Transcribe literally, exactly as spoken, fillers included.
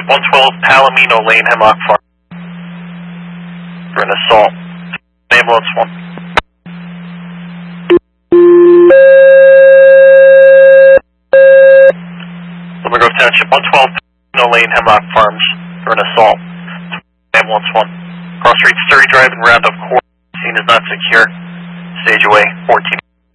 one twelve Palomino Lane, Hemlock Farm. For an assault. Ambulance one. Lemon Grove Township, one twelve Palomino Lane, Hemlock Farms. For an assault. Ambulance one. Cross Street, Sturry Drive and Roundup Court. Scene is not secure. Stage away, fourteen.